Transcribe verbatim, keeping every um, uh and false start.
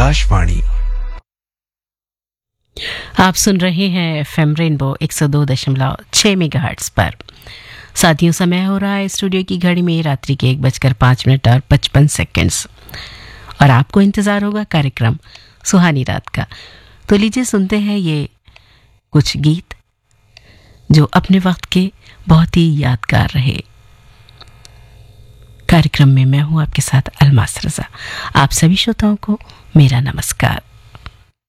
आकाशवाणी। आप सुन रहे हैं एफएम रेनबो एक सौ दो दशमलव छह मेगाहर्ट्ज पर। साथियों, समय हो रहा है स्टूडियो की घड़ी में रात्रि के एक बजकर पाँच मिनट और पचपन सेकंड्स, और आपको इंतज़ार होगा कार्यक्रम सुहानी रात का। तो लीजिए सुनते हैं ये कुछ गीत जो अपने वक्त के बहुत ही यादगार रहे। कार्यक्रम में मैं हूं आपके साथ अलमास रजा। आप सभी श्रोताओं को मेरा नमस्कार।